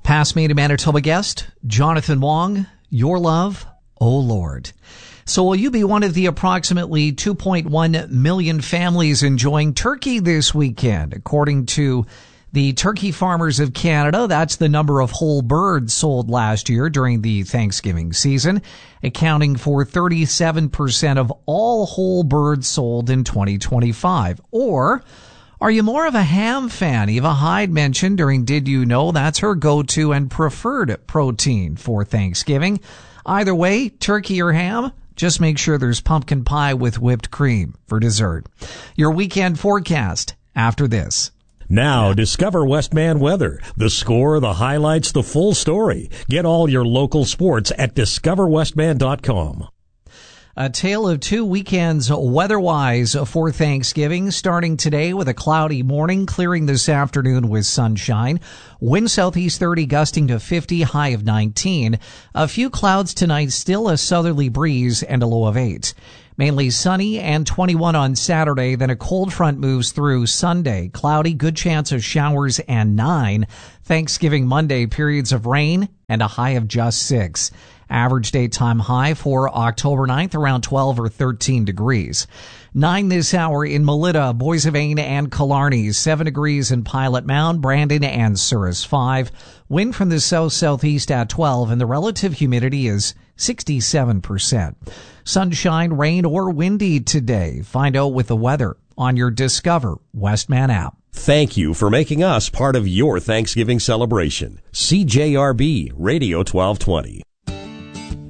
Past me to Manitoba guest, Jonathan Wong, Your Love, Oh Lord. So will you be one of the approximately 2.1 million families enjoying turkey this weekend? According to the Turkey Farmers of Canada, that's the number of whole birds sold last year during the Thanksgiving season, accounting for 37% of all whole birds sold in 2025. Or are you more of a ham fan? Eva Hyde mentioned during Did You Know that's her go-to and preferred protein for Thanksgiving. Either way, turkey or ham, just make sure there's pumpkin pie with whipped cream for dessert. Your weekend forecast after this. Now, discover Westman weather. The score, the highlights, the full story. Get all your local sports at discoverwestman.com. A tale of two weekends weather-wise for Thanksgiving, starting today with a cloudy morning, clearing this afternoon with sunshine. Wind southeast 30, gusting to 50, high of 19. A few clouds tonight, still a southerly breeze and a low of 8. Mainly sunny and 21 on Saturday, then a cold front moves through Sunday. Cloudy, good chance of showers and 9. Thanksgiving Monday, periods of rain and a high of just 6. Average daytime high for October 9th around 12 or 13 degrees. 9 this hour in Melita, Boissevain, and Killarney. 7 degrees in Pilot Mound, Brandon, and Souris 5. Wind from the south-southeast at 12, and the relative humidity is 67%. Sunshine, rain, or windy today. Find out with the weather on your Discover Westman app. Thank you for making us part of your Thanksgiving celebration. CJRB Radio 1220.